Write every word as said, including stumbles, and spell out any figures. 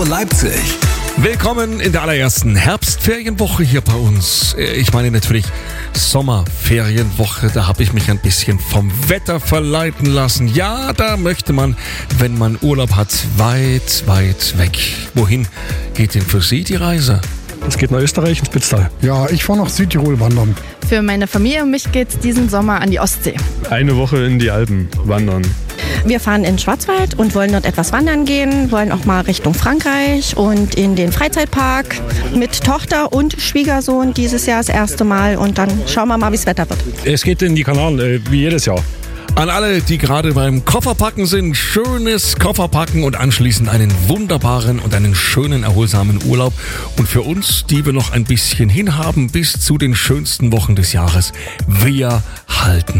Leipzig. Willkommen in der allerersten Herbstferienwoche hier bei uns. Ich meine natürlich Sommerferienwoche. Da habe ich mich ein bisschen vom Wetter verleiten lassen. Ja, da möchte man, wenn man Urlaub hat, weit, weit weg. Wohin geht denn für Sie die Reise? Es geht nach Österreich ins Spitztal. Ja, ich fahre nach Südtirol wandern. Für meine Familie und mich geht's diesen Sommer an die Ostsee. Eine Woche in die Alpen wandern. Wir fahren in den Schwarzwald und wollen dort etwas wandern gehen, wollen auch mal Richtung Frankreich und in den Freizeitpark mit Tochter und Schwiegersohn dieses Jahr das erste Mal und dann schauen wir mal, wie das Wetter wird. Es geht in die Kanaren, äh, wie jedes Jahr. An alle, die gerade beim Kofferpacken sind, schönes Kofferpacken und anschließend einen wunderbaren und einen schönen, erholsamen Urlaub. Und für uns, die wir noch ein bisschen hinhaben bis zu den schönsten Wochen des Jahres, wir halten